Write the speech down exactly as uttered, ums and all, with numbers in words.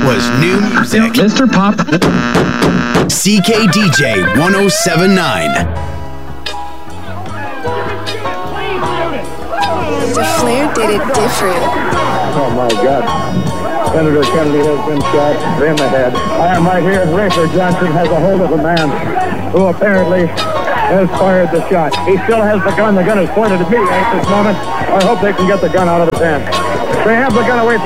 was new music. Mister Pop. C K D J one oh seven point nine. The Flair did it different. Oh my God. Senator Kennedy has been shot in the head. I am right here. Rayford Johnson has a hold of a man who apparently has fired the shot. He still has the gun. The gun is pointed at me at this moment. I hope they can get the gun out of his hand. They have the gun away from